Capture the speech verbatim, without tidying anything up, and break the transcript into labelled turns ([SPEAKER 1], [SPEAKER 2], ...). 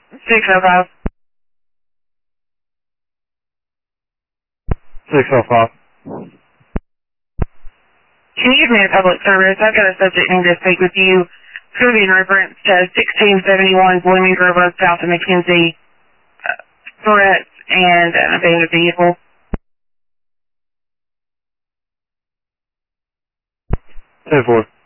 [SPEAKER 1] six oh five.
[SPEAKER 2] six oh five.
[SPEAKER 1] Can you give me a public service? I've got a subject need to speak with you. It's going to be in reference to sixteen seventy-one Blooming Grove Road south of McKenzie. Uh, threats and an abandoned vehicle.
[SPEAKER 2] ten four.